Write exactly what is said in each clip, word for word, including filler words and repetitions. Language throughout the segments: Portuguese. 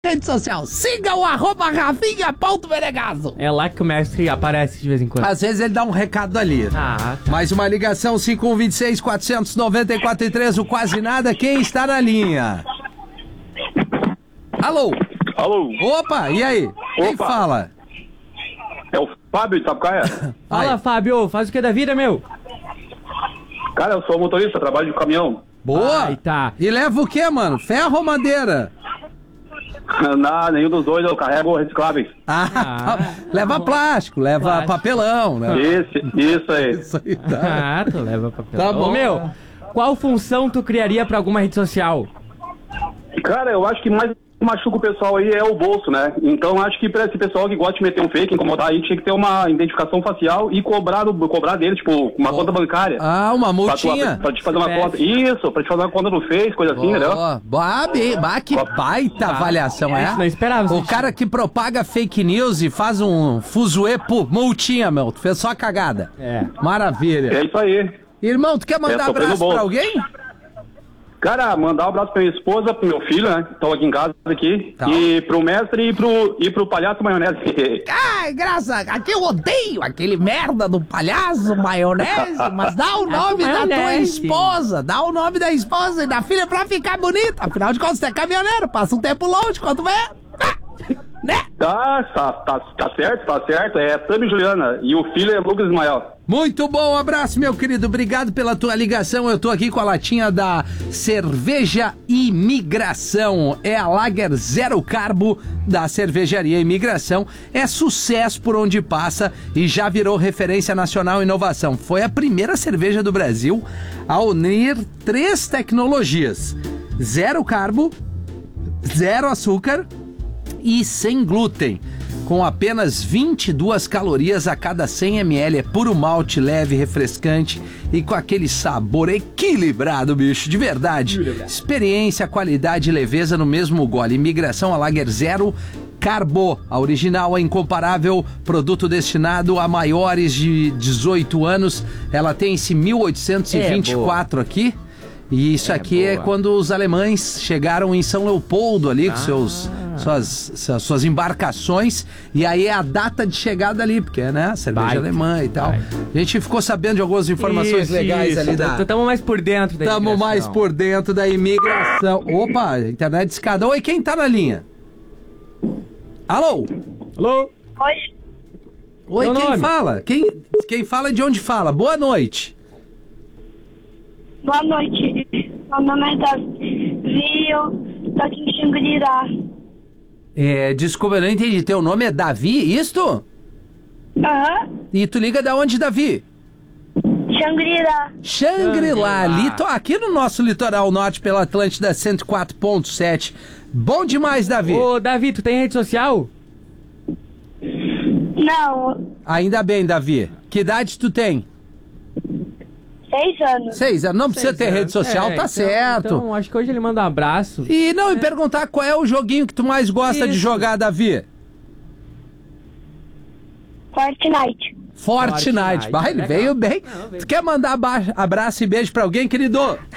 Rede social, siga o arroba Rafinha.Menegaso. É lá que o mestre aparece de vez em quando. Às vezes ele dá um recado ali. Ah, tá. Mais uma ligação, cinco um dois seis, quatro nove quatro três, o quase nada. Quem está na linha? Alô? Alô? Opa, e aí? Quem Opa. fala? É o Fábio de Sapucaia? Fala, Aí. Fábio, faz o que da vida, meu? Cara, eu sou motorista, trabalho de caminhão. Boa! Ai, tá. E leva o quê, mano? Ferro ou madeira? Não, nenhum dos dois eu carrego recicláveis. Ah, Ah, tá. Leva bom. plástico, leva Plástico. papelão, né? Isso, isso aí. Isso aí, tá. Ah, tu leva papel. Tá bom. Ô, meu, qual função tu criaria pra alguma rede social? Cara, eu acho que mais machuca o pessoal aí é o bolso, né? Então acho que pra esse pessoal que gosta de meter um fake, incomodar aí, tinha que ter uma identificação facial e cobrar, do, cobrar dele, tipo, uma conta bancária. Ah, uma Pra, tu, multinha. pra te fazer uma C P F. conta. Isso, pra te fazer uma conta no Face, coisa assim, entendeu? Ó, bah, bem, bah, que baita avaliação, é? Isso não esperava. O cara que propaga fake news e faz um fuzuê, pô, multinha, meu. Tu fez só cagada. É. Maravilha. É isso aí. Irmão, tu quer mandar É, tô pelo abraço bolso. pra alguém? Cara, mandar um abraço pra minha esposa, pro meu filho, né? Estão aqui em casa aqui. Tá. E pro mestre e pro, e pro palhaço maionese. Ai, graça, aqui eu odeio aquele merda do palhaço maionese, mas dá o nome da tua maionese. esposa, dá o nome da esposa e da filha pra ficar bonita. Afinal de contas, você é caminhoneiro, passa um tempo longe, quando vê, tá, né? Tá, tá, tá, tá certo, tá certo. É Tami Juliana. E o filho é Lucas Ismael. Muito bom, um abraço, meu querido. Obrigado pela tua ligação. Eu tô aqui com a latinha da Cerveja Imigração. É a Lager Zero Carbo da Cervejaria Imigração. É sucesso por onde passa e já virou referência nacional em inovação. Foi a primeira cerveja do Brasil a unir três tecnologias: zero carbo, zero açúcar e sem glúten, com apenas vinte e duas calorias a cada cem mililitros. É puro malte, leve, refrescante e com aquele sabor equilibrado, bicho, de verdade. Experiência, qualidade e leveza no mesmo gole. Imigração a Lager Zero Carbo, a original, a incomparável, produto destinado a maiores de dezoito anos. Ela tem esse mil oitocentos e vinte e quatro aqui. E isso É aqui é boa. quando os alemães chegaram em São Leopoldo ali com seus, suas, suas, suas embarcações. E aí é a data de chegada ali, porque é, né, cerveja Vai. alemã e tal. Vai. A gente ficou sabendo de algumas informações Isso, legais isso. ali da... Tamo mais por dentro da Tamo imigração. mais por dentro da imigração. Opa, internet discada. Oi, quem tá na linha? Alô? Alô? Oi, Oi, Meu quem nome? fala? Quem, quem fala de onde fala? Boa noite. boa noite. Meu nome é Davi, eu tô aqui em Xangri-Lá. É, desculpa, eu não entendi. Teu nome é Davi, isto? Aham, E tu liga da onde, Davi? Xangri-Lá. Shangri-La, Shangri-La. lito- aqui no nosso litoral norte pela Atlântida cento e quatro ponto sete. Bom demais, Davi. Ô, Davi, tu tem rede social? Não, Ainda bem, Davi. Que idade tu tem? seis anos. Seis anos. Não precisa ter rede social, É, tá então- certo. Então, acho que hoje ele manda um abraço. E não, e perguntar qual é o joguinho que tu mais gosta de Isso. jogar, Davi? Fortnite. Fortnite. Fortnite, Bah, ele legal. veio bem. Não, veio. Tu quer mandar aba- abraço e beijo pra alguém, querido?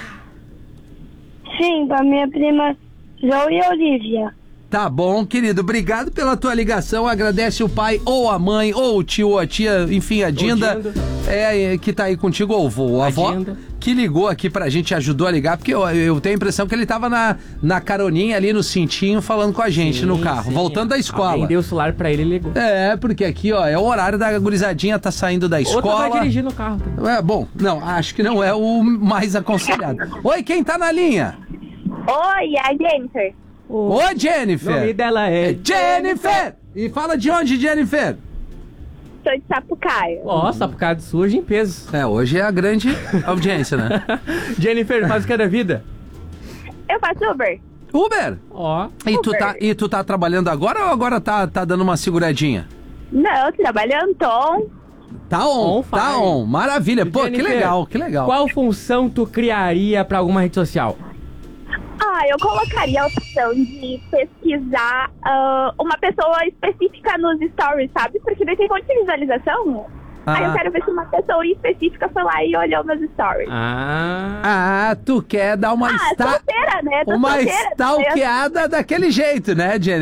Sim, pra minha prima Zoe e Olivia. Tá bom, querido. Obrigado pela tua ligação. Agradece o pai, ou a mãe, ou o tio, ou a tia, enfim, a Dinda, Dinda. é, que tá aí contigo, ou o vô, ou a A avó, Dinda. que ligou aqui pra gente, ajudou a ligar, porque eu, eu tenho a impressão que ele tava na, na caroninha ali no cintinho falando com a gente Sim, no carro, sim. voltando da escola. Alguém deu o celular pra ele e ligou. É, porque aqui, ó, é o horário da gurizadinha, tá saindo da Outra escola. vai dirigir no carro. É, bom, não, acho que não é o mais aconselhado. Oi, quem tá na linha? Oi, a Jennifer. O Oi, Jennifer. nome dela é... É Jennifer! E fala de onde, Jennifer? Sou de Sapucaia. Ó, Sapucaia do Sul hoje em peso. É, hoje é a grande audiência, né? Jennifer, faz o que é da vida? Eu faço Uber. Uber! Ó, E tu Uber. tá, e tu tá trabalhando agora ou agora tá, tá dando uma seguradinha? Não, trabalhando Tom. Tá on, On tá fire. on. Maravilha. Pô, que Jennifer, legal, que legal. Qual função tu criaria pra alguma rede social? Ah, eu colocaria a opção de pesquisar ah, uma pessoa específica nos stories, sabe? Porque daí tem um monte de visualização. Aí eu Ah. quero ver se uma pessoa específica foi lá e olhou meus stories. Ah, Ah, tu quer dar uma, Ah, esta... solteira, né? Tô uma solteira, stalkeada daquele jeito, né, Jennifer?